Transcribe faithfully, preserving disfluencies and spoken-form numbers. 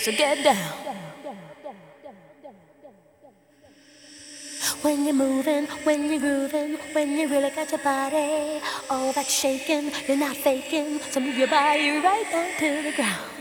So get down. When you're moving, when you're grooving, when you really got your body, all that shaking, you're not faking. So move your body right down to the ground.